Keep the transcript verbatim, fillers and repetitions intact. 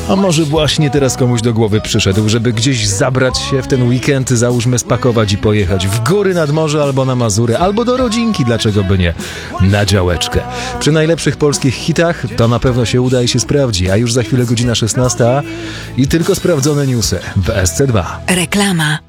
A może właśnie teraz komuś do głowy przyszedł, żeby gdzieś zabrać się w ten weekend, załóżmy spakować i pojechać w góry nad morze albo na Mazury, albo do rodzinki, dlaczego by nie, na działeczkę. Przy najlepszych polskich hitach to na pewno się uda i się sprawdzi, a już za chwilę godzina szesnasta i tylko sprawdzone newsy w S C dwa. Reklama.